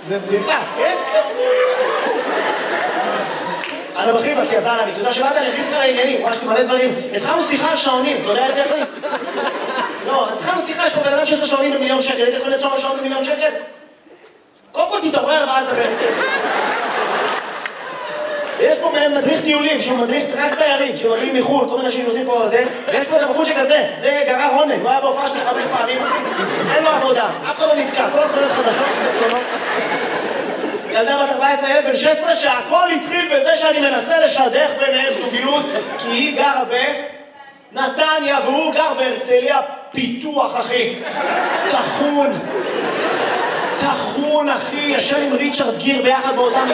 זה בדיחה, כן? אני בכיר כי עזר לי, אתה יודע שבאת להכניס לך לעניינים, וואי, יש לי מלא דברים. התחלנו שיחה על שעונים, אתה יודע את זה איך לי? לא, אז התחלנו שיחה, יש פה בן אדם שיש לו שעונים ב1,000,000 שקל, היית קונה שעון ב1,000,000 שקל? קודם כל תתעורר ואז דבר. יש פה מדריך טיולים, שהוא מדריך רק תיירים, שמגיעים מחו"ל, כל מיני אנשים נוסעים פה על זה, ויש פה את הבחור שכזה, זה גרר עונג, הוא היה בהופעה שלי 5 פעמים, אין לו עבודה, אף אחד לא נתקע, כל התחולות חדשות, מצונות. ילדה בת 14, ילד בן 16, שהכל התחיל בזה שאני מנסה לשדך ביניהם זוגיות, כי היא גרה בנתניה והוא גר בהרצליה פיתוח, אחי. תחון, אחי, ישן עם ריצ'רד גיר ביחד באותם...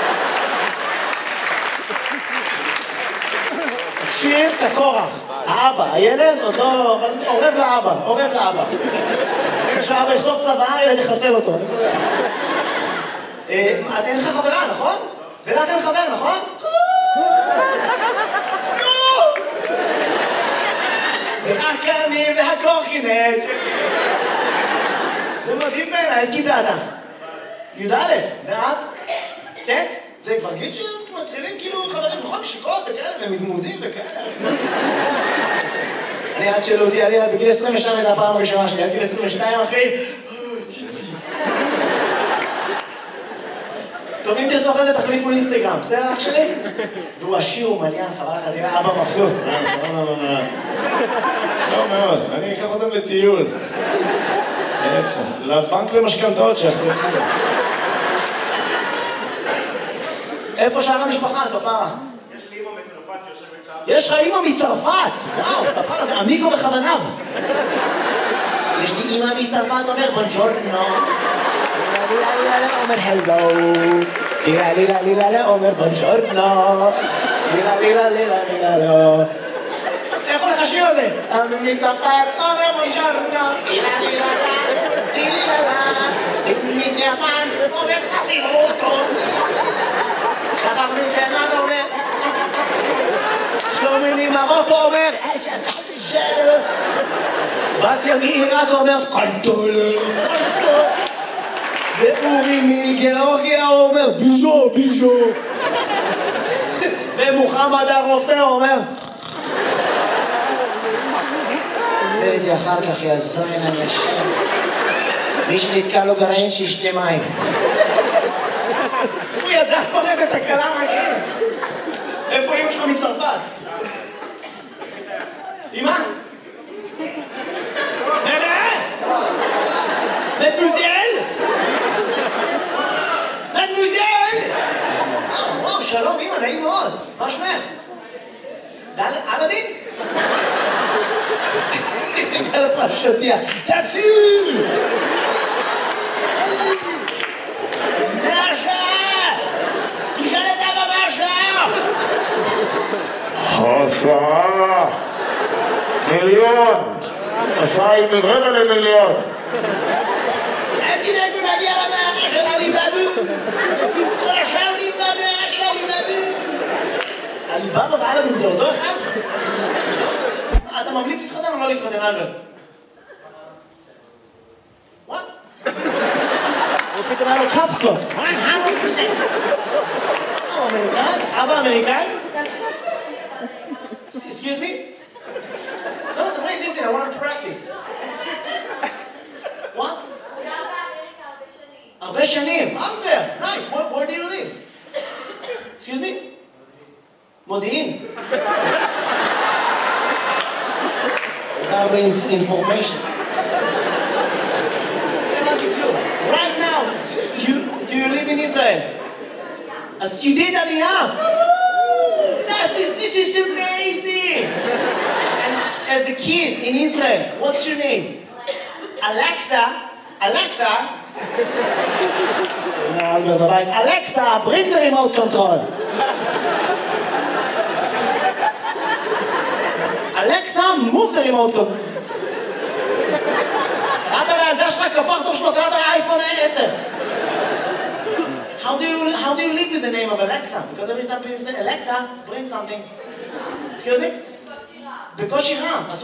שיר כקורח, האבא, הילד עוד לא... עורב לאבא. רגע שהאבא יכתוב צבא, ילד יחסל אותו. אין לך חברה, נכון? ולך אין חבר, נכון? זה רק אני והקורקינט. זה מדהים בעיניי, איזה כיתה אתה? י"א, ואת? ט'? זה כבר גיל שמתחילים כאילו חברים, נכון? נשיקות וכאלה, ומזמוזים וכאלה. אני עד שאלו אותי, אני בגיל 22 הייתה הפעם הראשונה שלי, עד גיל 22 אחי. טוב, אם תרצו אחרי זה תחליפו אינסטגרם, בסדר אח שלי? והוא עשיר ומעניין, חבל לך, תראה אבא מבסוט. לא מאוד, אני אקח אותם לטיול. איפה? לבנק למשכנתאות שאחתו. איפה שאר המשפחה, פפרה? יש לי אמא מצרפת שיושבת שם. יש לך אמא מצרפת! וואו, פפרה זה עמיקו בכווניו. יש לי אמא מצרפת, אומר בונג'ורנו. אומר הלו. אומר בונג'ורנו. איך הולך השיר הזה? אמא מצרפת, אומר בונג'ורנו. סימיס יפן, אומר צסימוטו. שחר מתימן אומר, שלומי ממרוקו אומר, בת ימי רק אומר, קנטולה, ואורי מגיאורגיה אומר, ביז'ו. ומוחמד הרופא אומר, וראיתי אחר כך יזוין אנשים, מי שנתקע לו גרעין שישתה מים. הוא ידע פורט את הקלה מהקרים. איפה אמא שלך מצרפת? אמא? מדמוזיאל! וואו, שלום אמא, נעים מאוד. מה שמך? אלאדין? על הפרשתיה. תציל! השעה מיליון, השעה היא מרבע למיליון. אל תדאגו להגיע למערה של עליבאבו. שים כל השעונים במערה של עליבאבו. עליבאבו ואלאדין זה אותו אחד? אתה ממליץ להתחתן או לא להתחתן, אלברט? וואט? הוא פתאום היה לו קפסלוס. אבא אמריקאי? Excuse me? No, wait, listen, I want to practice. What? הרבה שנים. Albert, nice. Where do you live? Excuse me? מודיעין. הרבה information. Right now, do you live in Israel? As you did Aliyah. This is amazing! And as a kid in Israel, what's your name? Alexa? Alexa, bring the remote control. Alexa, move the remote control. קראת לילדה שלך כפר טוב שלו, קראת לאייפון 10. How do you live with the name of Alexa? Because every time people say Alexa, bring something. Excuse me? בקושי רם.